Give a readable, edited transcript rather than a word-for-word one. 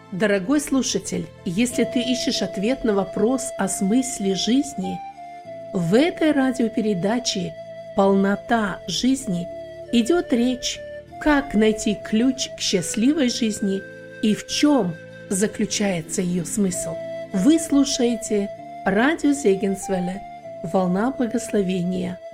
Дорогой слушатель, если ты ищешь ответ на вопрос о смысле жизни, в этой радиопередаче «Полнота жизни» идет речь, как найти ключ к счастливой жизни и в чем заключается ее смысл. Вы слушаете радио Зегенсвелле «Волна благословения».